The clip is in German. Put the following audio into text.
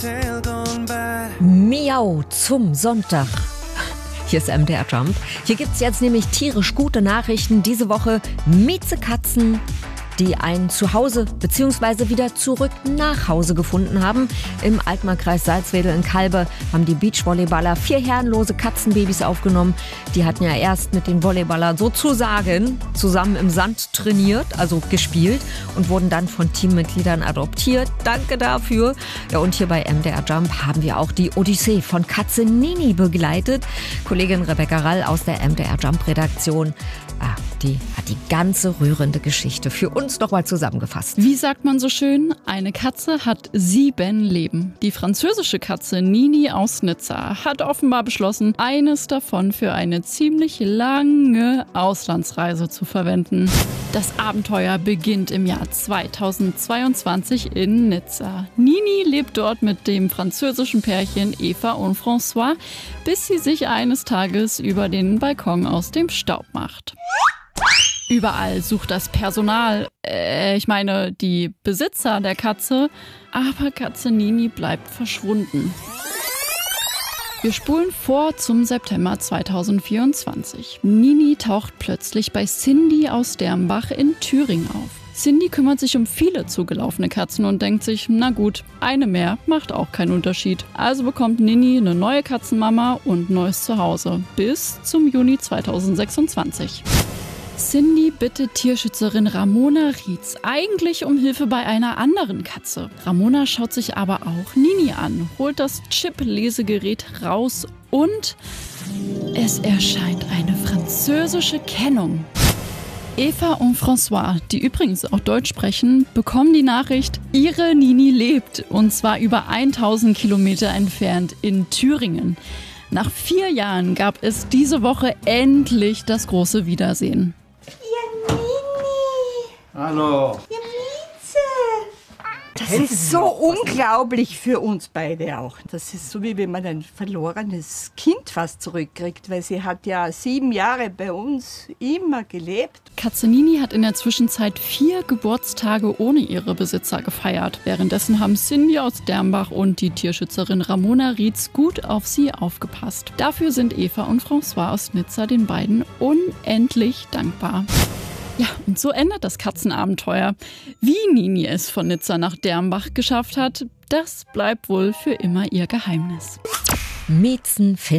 Miau zum Sonntag. Hier ist MDR Jump. Hier gibt es jetzt nämlich tierisch gute Nachrichten. Diese Woche Miezekatzen, die ein Zuhause bzw. wieder zurück nach Hause gefunden haben. Im Altmarkkreis Salzwedel in Kalbe haben die Beachvolleyballer 4 herrenlose Katzenbabys aufgenommen. Die hatten ja erst mit den Volleyballern sozusagen zusammen im Sand trainiert, also gespielt, und wurden dann von Teammitgliedern adoptiert. Danke dafür. Ja, und hier bei MDR Jump haben wir auch die Odyssee von Katze Nini begleitet. Kollegin Rebecca Rall aus der MDR Jump Redaktion, die hat die ganze rührende Geschichte für uns nochmal zusammengefasst. Wie sagt man so schön? Eine Katze hat 7 Leben. Die französische Katze Nini aus Nizza hat offenbar beschlossen, eines davon für eine ziemlich lange Auslandsreise zu verwenden. Das Abenteuer beginnt im Jahr 2022 in Nizza. Nini lebt dort mit dem französischen Pärchen Eva und François, bis sie sich eines Tages über den Balkon aus dem Staub macht. Überall sucht das Personal, die Besitzer der Katze, aber Katze Nini bleibt verschwunden. Wir spulen vor zum September 2024. Nini taucht plötzlich bei Cindy aus Dermbach in Thüringen auf. Cindy kümmert sich um viele zugelaufene Katzen und denkt sich, na gut, eine mehr macht auch keinen Unterschied. Also bekommt Nini eine neue Katzenmama und neues Zuhause bis zum Juni 2026. Cindy bittet Tierschützerin Ramona Rietz eigentlich um Hilfe bei einer anderen Katze. Ramona schaut sich aber auch Nini an, holt das Chip-Lesegerät raus und es erscheint eine französische Kennung. Eva und François, die übrigens auch Deutsch sprechen, bekommen die Nachricht, ihre Nini lebt, und zwar über 1000 Kilometer entfernt in Thüringen. Nach 4 Jahren gab es diese Woche endlich das große Wiedersehen. Ja, Nini. Hallo. Ja, Mieze. Das ist so unglaublich für uns beide auch. Das ist so, wie wenn man ein verlorenes Kind fast zurückkriegt, weil sie hat ja 7 Jahre bei uns immer gelebt. Katze Nini hat in der Zwischenzeit 4 Geburtstage ohne ihre Besitzer gefeiert. Währenddessen haben Cindy aus Dermbach und die Tierschützerin Ramona Rietz gut auf sie aufgepasst. Dafür sind Eva und François aus Nizza den beiden unendlich dankbar. Ja, und so endet das Katzenabenteuer. Wie Nini es von Nizza nach Dermbach geschafft hat, das bleibt wohl für immer ihr Geheimnis. Miezen